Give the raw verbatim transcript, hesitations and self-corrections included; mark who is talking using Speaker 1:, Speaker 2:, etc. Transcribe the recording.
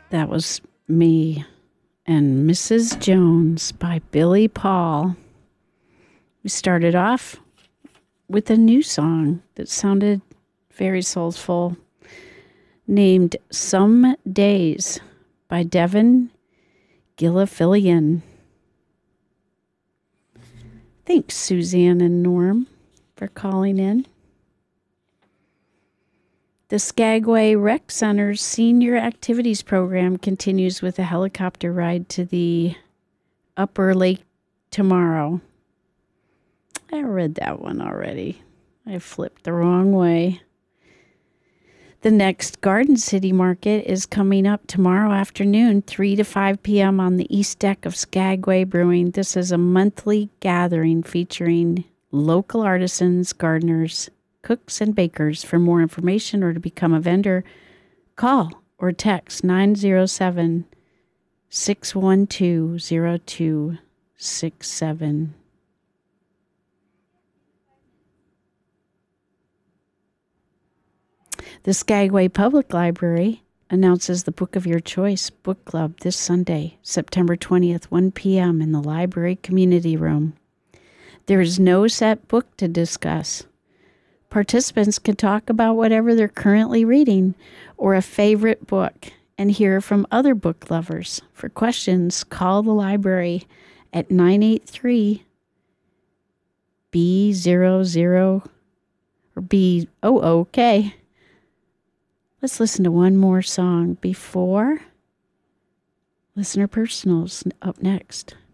Speaker 1: That was Me and Missus Jones by Billy Paul. We started off with a new song that sounded very soulful, named Some Days by Devin Gilfillian. Thanks, Suzanne and Norm, for calling in. The Skagway Rec Center's Senior Activities Program continues with a helicopter ride to the Upper Lake tomorrow. I read that one already. I flipped the wrong way. The next Garden City Market is coming up tomorrow afternoon, three to five p.m. on the east deck of Skagway Brewing. This is a monthly gathering featuring local artisans, gardeners, cooks, and bakers. For more information or to become a vendor, call or text nine zero seven, six one two, zero two six seven. The Skagway Public Library announces the Book of Your Choice book club this Sunday, September twentieth, one p.m. in the library community room. There is no set book to discuss. Participants can talk about whatever they're currently reading or a favorite book and hear from other book lovers. For questions, call the library at nine eight three B zero zero or B zero zero K. Let's listen to one more song before Listener Personals up next.